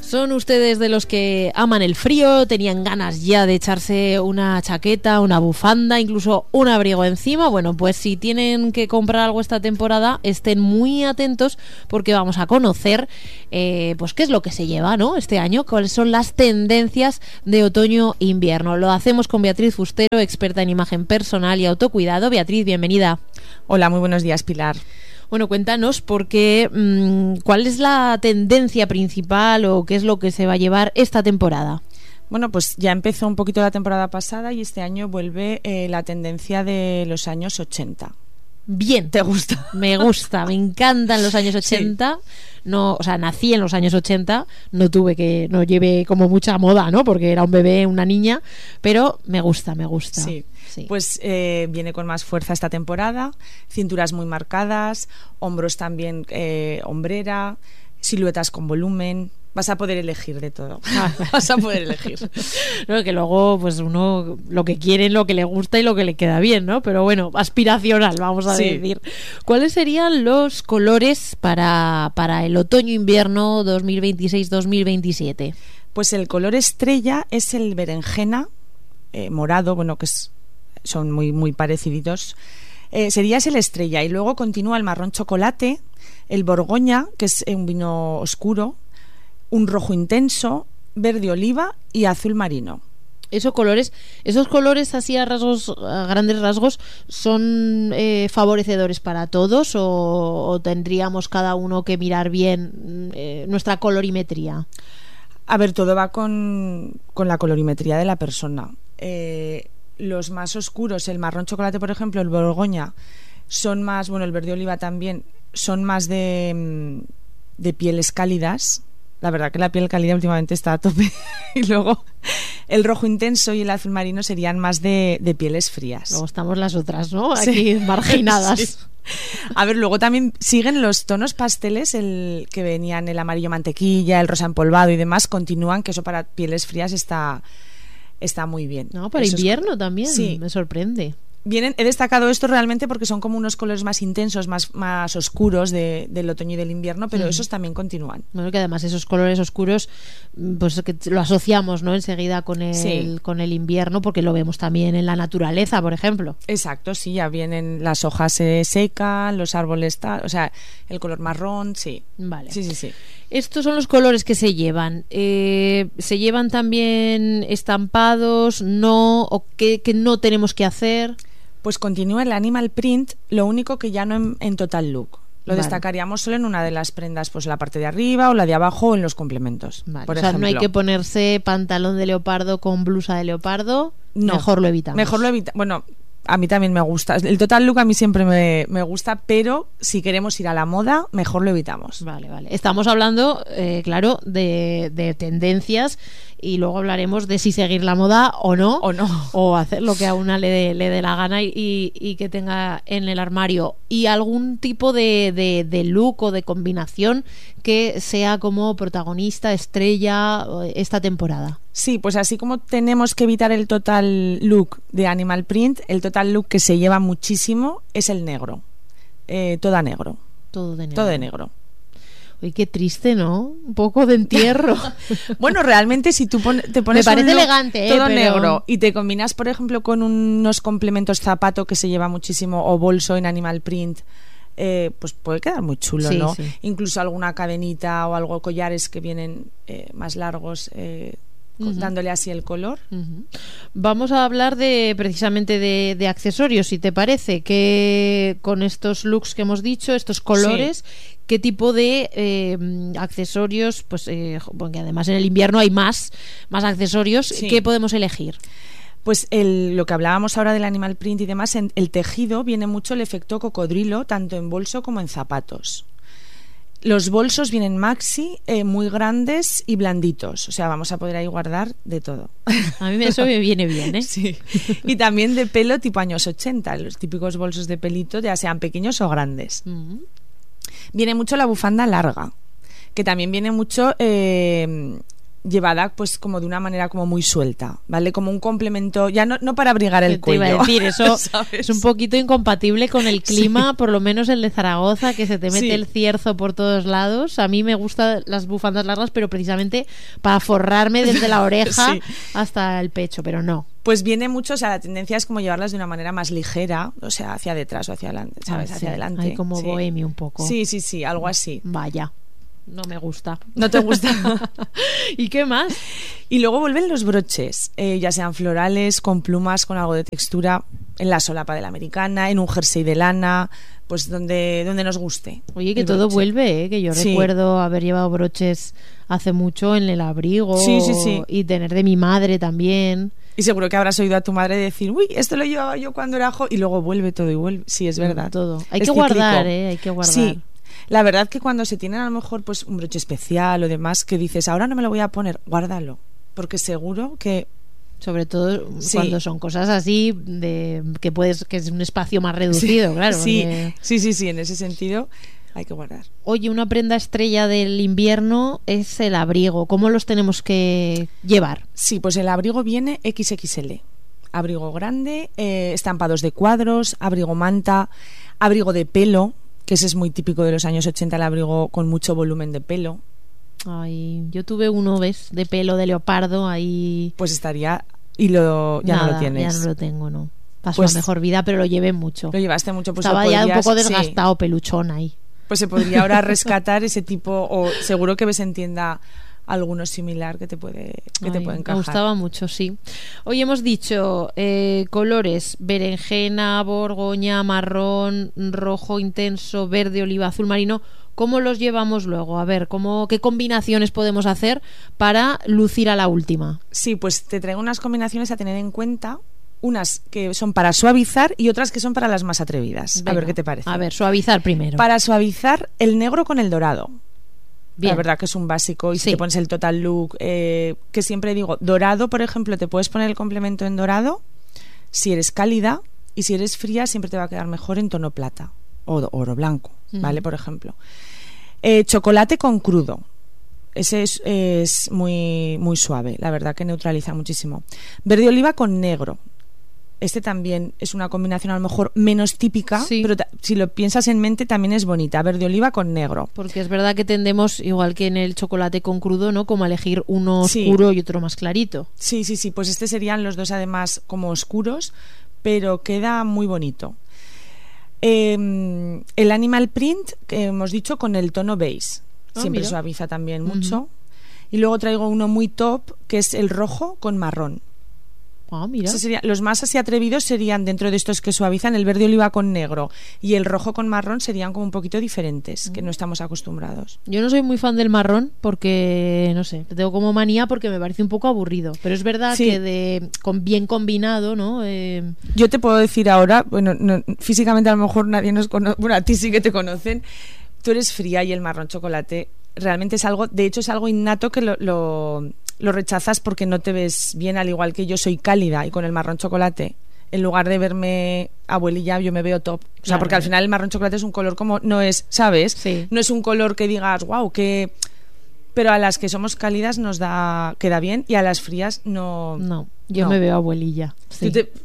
¿Son ustedes de los que aman el frío? ¿Tenían ganas ya de echarse una chaqueta, una bufanda, incluso un abrigo encima? Bueno, pues si tienen que comprar algo esta temporada, estén muy atentos porque vamos a conocer pues qué es lo que se lleva, ¿no? Este año, cuáles son las tendencias de otoño-invierno. Lo hacemos con Beatriz Fustero, experta en imagen personal y autocuidado. Beatriz, bienvenida. Hola, muy buenos días, Pilar. Bueno, cuéntanos porque ¿cuál es la tendencia principal o qué es lo que se va a llevar esta temporada? Bueno, pues ya empezó un poquito la temporada pasada y este año vuelve la tendencia de los años 80. Bien. ¿Te gusta? Me gusta, me encantan los años 80. Sí. No, o sea, nací en los años 80, no llevé como mucha moda, ¿no? Porque era un bebé, una niña, pero me gusta. Sí. Pues viene con más fuerza esta temporada, cinturas muy marcadas, hombros también, hombrera, siluetas con volumen. Vas a poder elegir de todo. Vas a poder elegir. No, que luego pues uno lo que quiere, lo que le gusta y lo que le queda bien, ¿no? Pero bueno, aspiracional, vamos a decir. ¿Cuáles serían los colores para el otoño-invierno 2026-2027? Pues el color estrella es el berenjena, morado, bueno, son muy parecidos. Sería el estrella, y luego continúa el marrón chocolate, el borgoña, que es un vino oscuro, un rojo intenso, verde oliva y azul marino. Esos colores así a grandes rasgos, ¿son favorecedores para todos o tendríamos cada uno que mirar bien nuestra colorimetría? A ver, todo va con la colorimetría de la persona. Los más oscuros, el marrón chocolate, por ejemplo, el borgoña, son más, bueno, el verde oliva también, son más de pieles cálidas. La verdad que la piel cálida últimamente está a tope. Y luego el rojo intenso y el azul marino serían más de pieles frías. Luego estamos las otras, ¿no? Aquí marginadas. Sí. A ver, luego también siguen los tonos pasteles, el que venían el amarillo mantequilla, el rosa empolvado y demás, continúan, que eso para pieles frías está muy bien. No, para invierno también, sí. Me sorprende. He destacado esto realmente porque son como unos colores más intensos, más oscuros del otoño y del invierno, pero esos también continúan. Bueno, que además esos colores oscuros, pues que lo asociamos, ¿no? Enseguida con el invierno, porque lo vemos también en la naturaleza, por ejemplo. Exacto, sí, ya vienen las hojas secan, los árboles, o sea, el color marrón, sí. Vale. Sí. Estos son los colores que se llevan. ¿Se llevan también estampados? ¿No? ¿O qué no tenemos que hacer? Pues continúa el animal print, lo único que ya no en total look. Lo destacaríamos solo en una de las prendas, pues la parte de arriba o la de abajo o en los complementos. Por ejemplo. No hay que ponerse pantalón de leopardo con blusa de leopardo. No, mejor lo evitamos. Bueno, a mí también me gusta. El total look a mí siempre me gusta, pero si queremos ir a la moda, mejor lo evitamos. Vale. Estamos hablando, claro, de tendencias, y luego hablaremos de si seguir la moda o no. O hacer lo que a una le dé la gana y que tenga en el armario. Y algún tipo de look o de combinación que sea como protagonista, estrella esta temporada. Sí, pues así como tenemos que evitar el total look de animal print, el total look que se lleva muchísimo es el negro. Todo de negro. Todo de negro. Uy, qué triste, ¿no? Un poco de entierro. Bueno, realmente si tú te pones me parece elegante, todo negro y te combinas, por ejemplo, con unos complementos zapato que se lleva muchísimo, o bolso en animal print, pues puede quedar muy chulo, ¿no? Sí. Incluso alguna cadenita o algo, collares que vienen más largos, dándole así el color. Vamos a hablar precisamente de accesorios, si te parece, que con estos looks que hemos dicho, estos colores, qué tipo de accesorios, pues porque además en el invierno hay más accesorios, ¿qué podemos elegir? Pues lo que hablábamos ahora del animal print y demás, en el tejido viene mucho el efecto cocodrilo, tanto en bolso como en zapatos. Los bolsos vienen maxi, muy grandes y blanditos. O sea, vamos a poder ahí guardar de todo. A mí eso me viene bien, ¿eh? Sí. Y también de pelo tipo años 80, los típicos bolsos de pelito, ya sean pequeños o grandes. Viene mucho la bufanda larga, que también viene mucho llevada pues como de una manera como muy suelta, ¿vale? Como un complemento, ya no para abrigar el cuello. Te iba a decir, eso ¿sabes? es un poquito incompatible con el clima, Sí. por lo menos el de Zaragoza, que se te mete Sí. el cierzo por todos lados. A mí me gustan las bufandas largas, pero precisamente para forrarme desde la oreja Sí. hasta el pecho, pero no. Pues viene mucho, o sea, la tendencia es como llevarlas de una manera más ligera, o sea, hacia detrás o hacia adelante, ¿sabes? Ah, Hacia sí. adelante. Hay como sí. bohemio un poco. Sí, algo así. Vaya, no me gusta. ¿No te gusta? ¿Y qué más? Y luego vuelven los broches, ya sean florales, con plumas, con algo de textura, en la solapa de la americana, en un jersey de lana, pues donde nos guste. Oye, que el todo broche. vuelve, ¿eh? Que yo Sí. recuerdo haber llevado broches hace mucho en el abrigo. Sí. Y tener de mi madre también. Y seguro que habrás oído a tu madre decir, uy, esto lo llevaba yo cuando era joven, y luego vuelve todo y vuelve. Sí, es verdad. Todo. Hay Es que guardar, cíclico. hay que guardar. Sí. La verdad que cuando se tienen a lo mejor pues un broche especial o demás, que dices, ahora no me lo voy a poner, guárdalo. Porque seguro que Sobre todo Sí. cuando son cosas así de que es un espacio más reducido, claro. Sí, porque- sí, en ese sentido hay que guardar. Oye, una prenda estrella del invierno es el abrigo. ¿Cómo los tenemos que llevar? Sí, pues el abrigo viene XXL. Abrigo grande, estampados de cuadros, abrigo manta, abrigo de pelo, que ese es muy típico de los años 80, el abrigo con mucho volumen de pelo. Ay, yo tuve uno, ¿ves? De pelo de leopardo, ahí... Pues estaría y ya Nada, no lo tienes. ya no lo tengo, no. Pasó Pues- a mejor vida, pero lo llevé mucho. Lo llevaste mucho, pues Estaba lo ya un podrías- poco sí. desgastado, peluchón ahí. Pues se podría ahora rescatar ese tipo, o seguro que ves en tienda alguno similar que te puede Ay, encajar. Me gustaba mucho, sí. Hoy hemos dicho colores: berenjena, borgoña, marrón, rojo intenso, verde, oliva, azul marino. ¿Cómo los llevamos luego? A ver, ¿qué combinaciones podemos hacer para lucir a la última? Sí, pues te traigo unas combinaciones a tener en cuenta, unas que son para suavizar y otras que son para las más atrevidas. A ver Venga, qué te parece. A ver, suavizar primero. Para suavizar, el negro con el dorado. Bien. La verdad que es un básico. Y si Sí. te pones el total look, que siempre digo, dorado, por ejemplo, te puedes poner el complemento en dorado si eres cálida, y si eres fría siempre te va a quedar mejor en tono plata o oro blanco, ¿vale? Por ejemplo. Chocolate con crudo. Ese es muy, muy suave, la verdad que neutraliza muchísimo. Verde oliva con negro. Este también es una combinación a lo mejor menos típica, Sí. pero si lo piensas en mente también es bonita. Verde oliva con negro. Porque es verdad que tendemos, igual que en el chocolate con crudo, ¿no? Como a elegir uno Sí. oscuro y otro más clarito. Sí, pues este serían los dos además como oscuros, pero queda muy bonito. El animal print que hemos dicho con el tono beige, Ah, siempre mira. suaviza también mucho. Y luego traigo uno muy top que es el rojo con marrón. Ah, mira. Ese sería, los más así atrevidos serían, dentro de estos que suavizan, el verde oliva con negro y el rojo con marrón serían como un poquito diferentes, que no estamos acostumbrados. Yo no soy muy fan del marrón porque, no sé, tengo como manía porque me parece un poco aburrido. Pero es verdad Sí. que bien combinado, ¿no? Yo te puedo decir ahora, bueno, físicamente a lo mejor nadie nos conoce, bueno, a ti sí que te conocen, tú eres fría y el marrón chocolate realmente es algo, de hecho es algo innato que lo rechazas porque no te ves bien, al igual que yo soy cálida y con el marrón chocolate, en lugar de verme abuelilla, yo me veo top. O sea, Claro. porque al final el marrón chocolate es un color como, no es, ¿sabes? Sí. No es un color que digas, wow, que... Pero a las que somos cálidas queda bien y a las frías no. No, yo No. me veo abuelilla. Sí. Tú te-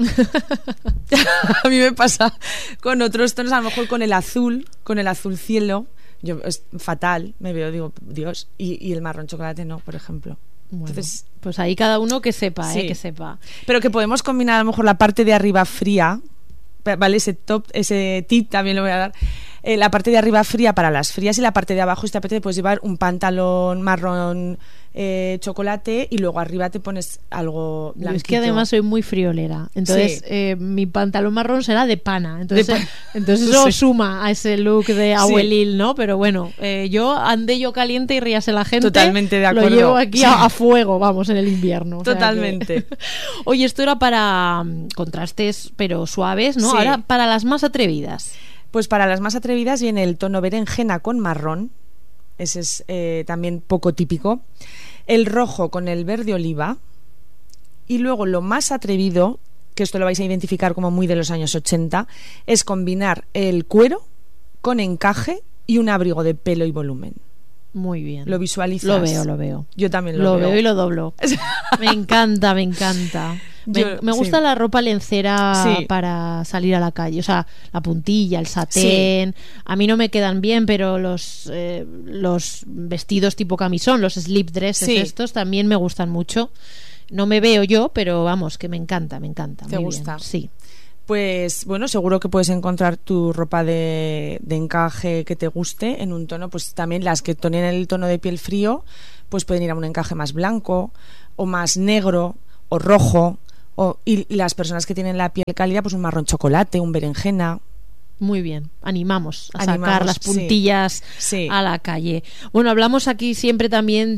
A mí me pasa con otros tonos, a lo mejor con el azul cielo, yo es fatal, me veo, digo, Dios, y el marrón chocolate no, por ejemplo. Bueno, Entonces, pues ahí cada uno que sepa, Sí. que sepa. pero que podemos combinar a lo mejor la parte de arriba fría, ¿vale? Ese tip también lo voy a dar. La parte de arriba fría para las frías y la parte de abajo, si te apetece, puedes llevar un pantalón marrón chocolate y luego arriba te pones algo Yo blanquito. es que además soy muy friolera. Entonces, Sí. mi pantalón marrón será de pana. Entonces, entonces Sí. eso suma a ese look de abuelil, ¿no? Pero bueno, yo andé yo caliente y ríase la gente. Totalmente de Lo acuerdo. llevo aquí Sí. a fuego, vamos, en el invierno. O sea que- Totalmente. Oye, esto era para contrastes, pero suaves, ¿no? Sí. Ahora para las más atrevidas. Pues para las más atrevidas viene el tono berenjena con marrón, ese es también poco típico, el rojo con el verde oliva, y luego lo más atrevido, que esto lo vais a identificar como muy de los años 80, es combinar el cuero con encaje y un abrigo de pelo y volumen. Muy bien. Lo visualizas. Lo veo. Yo también lo veo y lo doblo. Me encanta. Me gusta la ropa lencera para salir a la calle. O sea, la puntilla, el satén. A mí no me quedan bien, pero los vestidos tipo camisón, los slip dresses estos, también me gustan mucho. No me veo yo, pero vamos, que me encanta. ¿Te gusta? Bien. Sí. Pues bueno, seguro que puedes encontrar tu ropa de encaje que te guste en un tono, pues también las que tienen el tono de piel frío, pues pueden ir a un encaje más blanco o más negro o rojo, y las personas que tienen la piel cálida, pues un marrón chocolate, un berenjena. Muy bien, animamos a sacar las puntillas a la calle. Bueno, hablamos aquí siempre también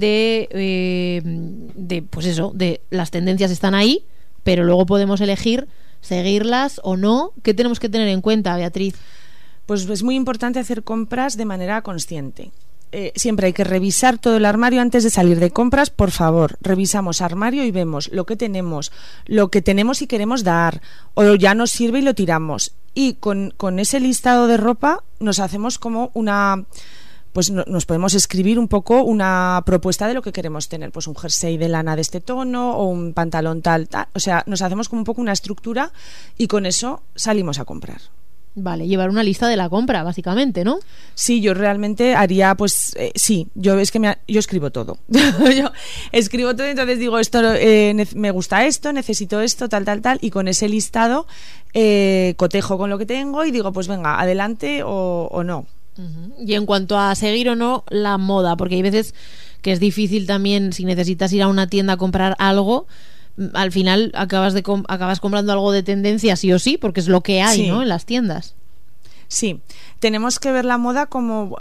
de pues eso, de las tendencias están ahí, pero luego podemos elegir seguirlas o no. ¿Qué tenemos que tener en cuenta, Beatriz? Pues es muy importante hacer compras de manera consciente. Siempre hay que revisar todo el armario antes de salir de compras. Por favor, revisamos armario y vemos lo que tenemos y queremos dar, o ya nos sirve y lo tiramos. Y con ese listado de ropa nos hacemos como pues nos podemos escribir un poco una propuesta de lo que queremos tener, pues un jersey de lana de este tono o un pantalón tal, o sea, nos hacemos como un poco una estructura y con eso salimos a comprar. Vale, llevar una lista de la compra, básicamente, ¿no? Sí, yo realmente haría, pues, yo escribo todo. Yo escribo todo, entonces digo, esto me gusta esto, necesito esto, tal, y con ese listado cotejo con lo que tengo y digo, pues venga, adelante o no. Y en cuanto a seguir o no la moda, porque hay veces que es difícil también, si necesitas ir a una tienda a comprar algo, al final acabas comprando algo de tendencia sí o sí, porque es lo que hay, ¿no?, en las tiendas. Sí, tenemos que ver la moda como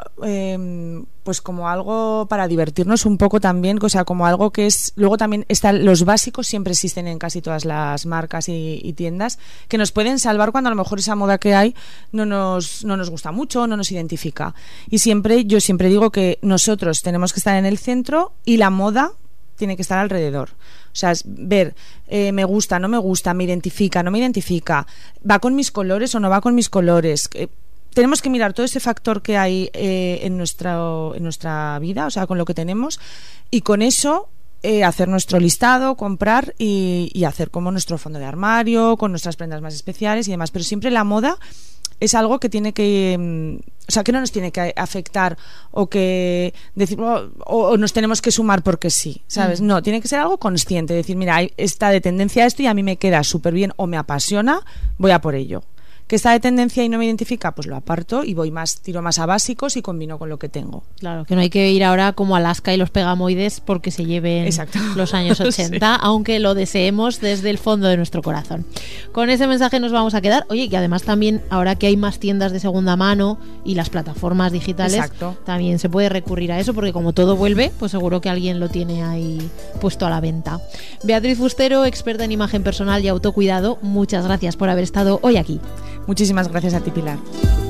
pues como algo para divertirnos un poco también, o sea, como algo que es, luego también los básicos siempre existen en casi todas las marcas y tiendas que nos pueden salvar cuando a lo mejor esa moda que hay no nos gusta mucho, no nos identifica. Y yo siempre digo que nosotros tenemos que estar en el centro y la moda tiene que estar alrededor. O sea, es ver, me gusta, no me gusta, me identifica, no me identifica, va con mis colores o no va con mis colores. Tenemos que mirar todo ese factor que hay en nuestra vida, o sea, con lo que tenemos, y con eso hacer nuestro listado, comprar y hacer como nuestro fondo de armario, con nuestras prendas más especiales y demás. Pero siempre la moda es algo que tiene que, o sea, que no nos tiene que afectar o que decir o nos tenemos que sumar porque sí, ¿sabes? No, tiene que ser algo consciente, decir, mira, está de tendencia esto y a mí me queda súper bien o me apasiona, voy a por ello. Que está de tendencia y no me identifica, pues lo aparto y tiro más a básicos y combino con lo que tengo. Claro, que no hay que ir ahora como Alaska y los pegamoides porque se lleven los años 80, aunque lo deseemos desde el fondo de nuestro corazón. Con ese mensaje nos vamos a quedar. Oye, que además también ahora que hay más tiendas de segunda mano y las plataformas digitales, también se puede recurrir a eso, porque como todo vuelve, pues seguro que alguien lo tiene ahí puesto a la venta. Beatriz Fustero, experta en imagen personal y autocuidado, muchas gracias por haber estado hoy aquí. Muchísimas gracias a ti, Pilar.